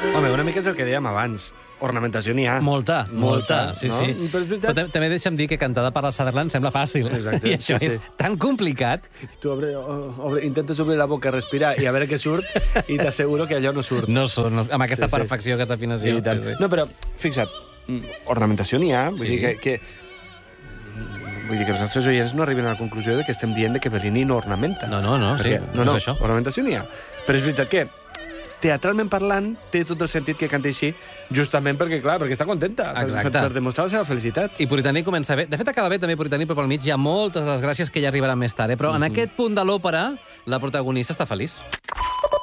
Home, una mica és el que dèiem abans. Ornamentació n'hi ha. Molta, sí, no? sí. Però és veritat... Però també deixa'm dir que cantada per la Sutherland sembla fàcil. Exacte, I això sí, és tan complicat. Tu intentes obrir la boca, respirar i a veure què surt i t'asseguro que allò no surt. No surt, amb aquesta perfecció, aquesta afinació. No, però, fixa't, ornamentació n'hi ha, vull dir que els nostres oients no arriben a la conclusió de que estem dient que Bellini no ornamenta. No, sí, no és això. Ornamentació n'hi ha. Però és veritat que teatralment parlant, té tot el sentit que canti així, justament perquè està contenta, per demostrar la seva felicitat. I Puritani comença bé. De fet, acaba bé també Puritani, però pel mig hi ha moltes desgràcies que ja arribaran més tard. Però en aquest punt de l'òpera, la protagonista està feliç.